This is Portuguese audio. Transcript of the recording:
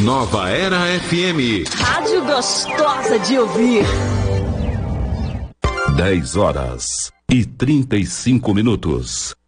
Nova Era FM. Rádio gostosa de ouvir. 10 horas e 35 minutos.